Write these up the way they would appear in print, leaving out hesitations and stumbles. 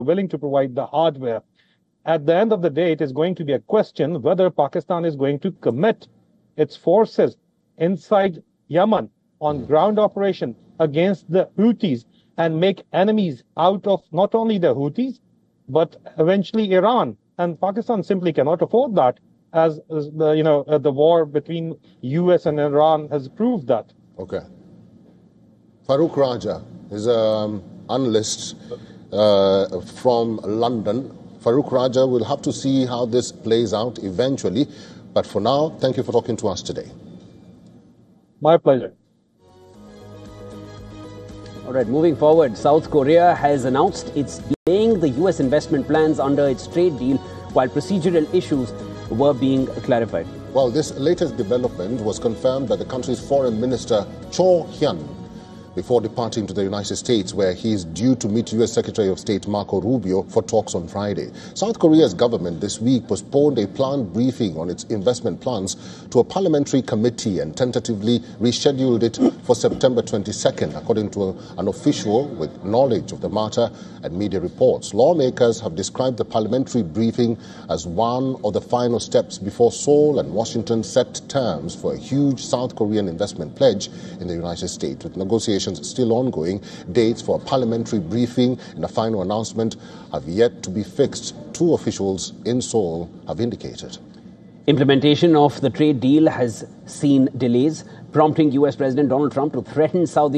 willing to provide the hardware. At the end of the day, it is going to be a question whether Pakistan is going to commit its forces inside Yemen on ground operation against the Houthis and make enemies out of not only the Houthis, but eventually Iran. And Pakistan simply cannot afford that, as the war between US and Iran has proved that. Okay. Farooq Raja is an analyst from London. Farooq Raja, will have to see how this plays out eventually. But for now, thank you for talking to us today. My pleasure. All right, moving forward, South Korea has announced it's delaying the US investment plans under its trade deal while procedural issues were being clarified. Well, this latest development was confirmed by the country's foreign minister, Cho Hyun, before departing to the United States, where he is due to meet U.S. Secretary of State Marco Rubio for talks on Friday. South Korea's government this week postponed a planned briefing on its investment plans to a parliamentary committee and tentatively rescheduled it for September 22nd, according to an official with knowledge of the matter and media reports. Lawmakers have described the parliamentary briefing as one of the final steps before Seoul and Washington set terms for a huge South Korean investment pledge in the United States. With negotiations still ongoing, dates for a parliamentary briefing and a final announcement have yet to be fixed, two officials in Seoul have indicated. Implementation of the trade deal has seen delays, prompting US President Donald Trump to threaten South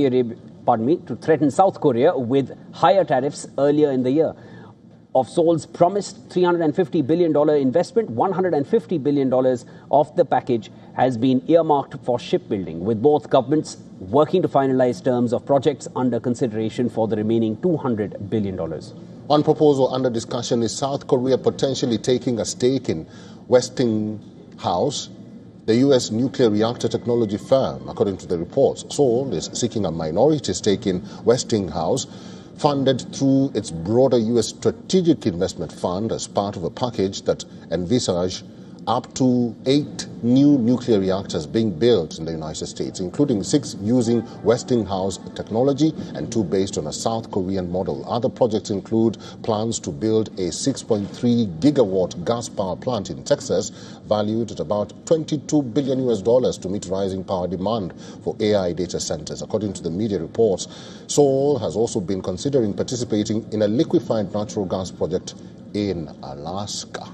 Korea with higher tariffs earlier in the year. Of Seoul's promised $350 billion investment, $150 billion of the package has been earmarked for shipbuilding, with both governments working to finalize terms of projects under consideration for the remaining $200 billion. One proposal under discussion is South Korea potentially taking a stake in Westinghouse, the U.S. nuclear reactor technology firm. According to the reports, Seoul is seeking a minority stake in Westinghouse, funded through its broader U.S. Strategic Investment Fund as part of a package that envisages up to 8 new nuclear reactors being built in the United States, including 6 using Westinghouse technology and 2 based on a South Korean model. Other projects include plans to build a 6.3 gigawatt gas power plant in Texas, valued at about $22 billion to meet rising power demand for AI data centers. According to the media reports, Seoul has also been considering participating in a liquefied natural gas project in Alaska.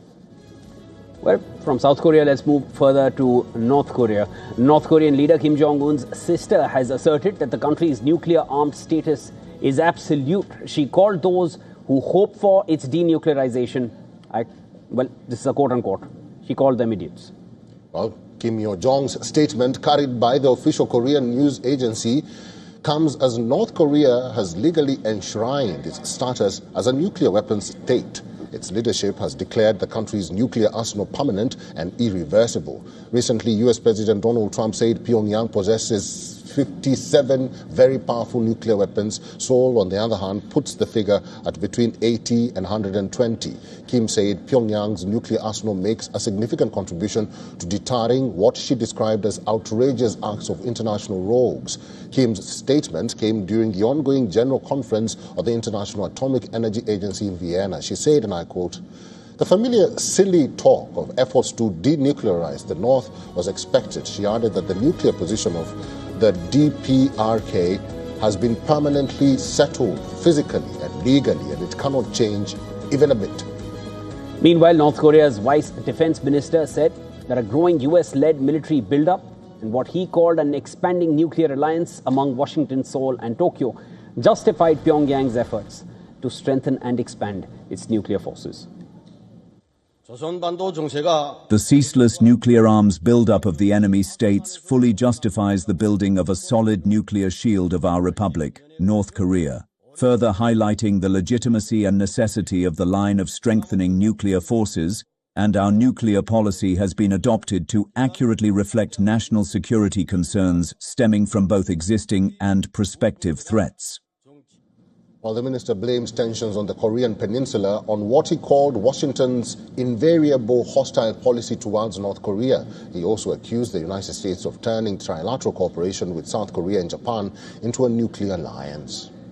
Well, from South Korea, let's move further to North Korea. North Korean leader Kim Jong-un's sister has asserted that the country's nuclear-armed status is absolute. She called those who hope for its denuclearization, this is a quote-unquote, she called them idiots. Well, Kim Yo-jong's statement, carried by the official Korean news agency, comes as North Korea has legally enshrined its status as a nuclear weapons state. Its leadership has declared the country's nuclear arsenal permanent and irreversible. Recently, U.S. President Donald Trump said Pyongyang possesses 57 very powerful nuclear weapons. Seoul, on the other hand, puts the figure at between 80 and 120. Kim said Pyongyang's nuclear arsenal makes a significant contribution to deterring what she described as outrageous acts of international rogues. Kim's statement came during the ongoing General Conference of the International Atomic Energy Agency in Vienna. She said, and I quote, "The familiar silly talk of efforts to denuclearize the North was expected." She added that the nuclear position of the DPRK has been permanently settled physically and legally, and it cannot change even a bit. Meanwhile, North Korea's vice defense minister said that a growing US-led military buildup and what he called an expanding nuclear alliance among Washington, Seoul and Tokyo justified Pyongyang's efforts to strengthen and expand its nuclear forces. The ceaseless nuclear arms buildup of the enemy states fully justifies the building of a solid nuclear shield of our republic, North Korea, further highlighting the legitimacy and necessity of the line of strengthening nuclear forces, and our nuclear policy has been adopted to accurately reflect national security concerns stemming from both existing and prospective threats. While the minister blames tensions on the Korean peninsula on what he called Washington's invariable hostile policy towards North Korea, he also accused the United States of turning trilateral cooperation with South Korea and Japan into a nuclear alliance.